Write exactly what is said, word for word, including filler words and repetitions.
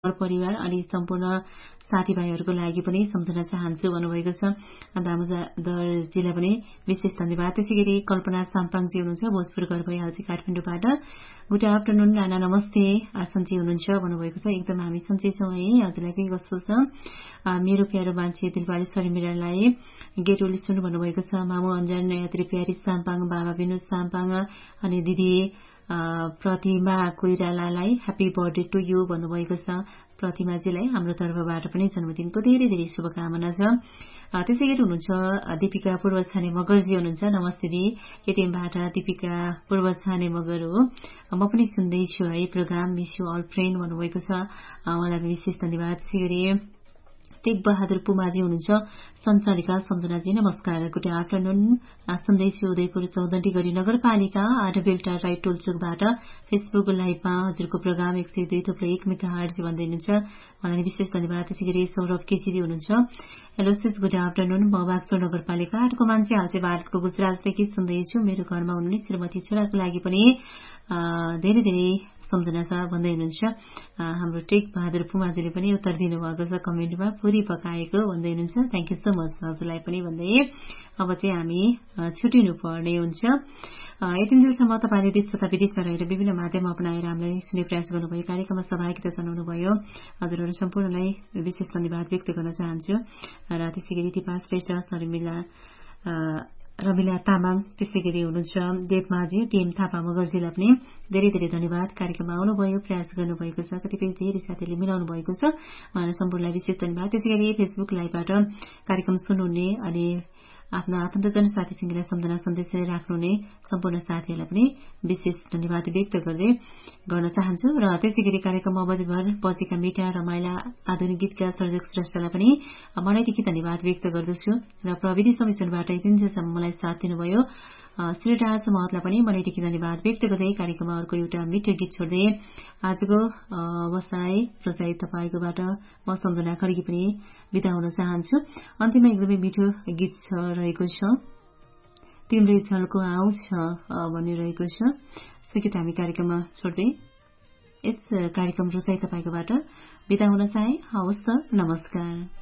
परिवार अनि सम्पूर्ण साथीभाइहरूको लागि पनि सम्झन चाहन्छु भन्नुभएको छ। दामोदरजीलाई पनि विशेष धन्यवाद। त्यसै गरी कल्पना साम्पाङजी हुनुहुन्छ भोजपुर घर भइहाल्छ काठमाडौँबाट। गुड आफ्टरनुन नाना नमस्ते सन्चै हुनुहुन्छ भन्नुभएको छ। एकदम हामी सन्चै छौँ है। हजुरलाई के कस्तो छ? मेरो प्यारो मान्छे दिलबाली शर्मिलालाई गेटो लिसुन भन्नुभएको छ। मामु अन्जन यात्री प्यारी साम्पाङ, बाबा विनोद साम्पाङ अनि दिदी प्रतिमा कोइरालालाई ह्याप्पी बर्थडे टु यु भन्नुभएको छ। प्रतिमाजीलाई हाम्रो तर्फबाट पनि जन्मदिनको धेरै धेरै शुभकामना छ। त्यसै गरी हुनुहुन्छ दीपिका पूर्व छाने मगरजी हुनुहुन्छ। नमस्ते दिदी, केटिएमबाट दीपिका पूर्व छाने मगर हो। म पनि सुन्दैछु है programme, miss you all friend भन्नुभएको छ। उहाँलाई विशेष धन्यवाद। त्यसै गरी टेक बहादुर पुमाजी हुनुहुन्छ। सञ्चालिका सम्झनाजी नमस्कार, गुड आफ्टरनुन। सुन्दैछु उदयपुर चौधरी गरी नगरपालिका आडबेल्टा राई टोलचोकबाट फेसबुक लाइभमा हजुरको प्रोग्राम एक सय दुई थुप्रो एक मेगा हर्ज भन्दै हुनुहुन्छ। उहाँलाई विशेष धन्यवाद। त्यसै गरी सौरभ केसीजी हुनुहुन्छ। Hello cease, good afternoon. म बागचौर नगरपालिका आठको मान्छे हाल चाहिँ भारतको गुजरातदेखि सुन्दैछु। मेरो घरमा हुनुहुने श्रीमती छोराको लागि पनि धेरै धेरै सम्झना छ भन्दै हुनुहुन्छ। हाम्रो टेक बहादुर पुमाजीले पनि उत्तर दिनुभएको छ कमेन्टमा, पुरी पकाएको भन्दै हुनुहुन्छ। थ्याङ्क यू सो मच हजुरलाई पनि भन्दै अब चाहिँ हामी छुटिनु पर्ने हुन्छ। यतिन्जेलसम्म तपाईँले देश तथा विदेशमा रहेर विभिन्न माध्यम अपनाएर हामीलाई सुन्ने प्रयास गर्नुभयो, कार्यक्रममा सहभागिता जनाउनुभयो। हजुरहरू सम्पूर्णलाई विशेष धन्यवाद व्यक्त गर्न चाहन्छु। र त्यसै गरी दिपा श्रेष्ठ, शर्मिला रमिला तामाङ, त्यसै गरी हुनुहुन्छ देवमाझी, टिएम थापा मगर्जीलाई पनि धेरै धेरै धन्यवाद। कार्यक्रममा आउनुभयो, प्रयास गर्नुभएको छ, कतिपय धेरै साथीहरूले मिलाउनु भएको छ, उहाँहरू सम्पूर्णलाई विशेष धन्यवाद। त्यसै गरी फेसबुक लाइभबाट कार्यक्रम सुन्नुहुने अनि आफ्ना आफन्तजन साथीसँगलाई सम्झना सन्देश राख्नुहुने सम्पूर्ण साथीहरूलाई पनि विशेष धन्यवाद व्यक्त गर्दै गर्न चाहन्छु। र त्यसै गरी कार्यक्रम अवधिभर बजेका मिठा रमाइला आधुनिक गीतका सर्जक श्रेष्ठलाई पनि मनैदेखि धन्यवाद व्यक्त गर्दछु। र प्रविधि समिशनबाट यतिन्जेलसम्म मलाई साथ दिनुभयो श्रीराज महतलाई पनि मनैदेखि धन्यवाद व्यक्त गर्दै कार्यक्रममा अर्को एउटा मिठो गीत छोड्दै आजको बसाई प्रसाई तपाईँकोबाट म सम्झना खड्गी पनि बिदा हुन चाहन्छु। अन्तिममा एकदमै मिठो गीत छ रहेको छ, तिम्रै झल्को आउँछ भनिरहेको छ। सो गीत हामी कार्यक्रममा छोड्दै यस कार्यक्रम रोसाई तपाईँकोबाट बिदा हुन चाहे। हवस् त, नमस्कार।